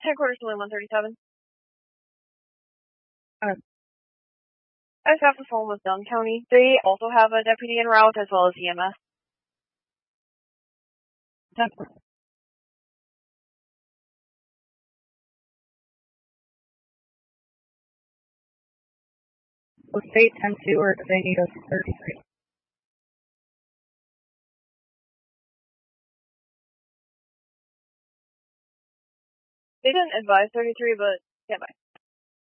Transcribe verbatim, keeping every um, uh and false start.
Headquarters to one thirty-seven. Uh, I just got the phone with Dunn County. They also have a deputy en route as well as E M S. Definitely. Will they tend to, or do they need a thirty-three? They didn't advise thirty-three, but stand by.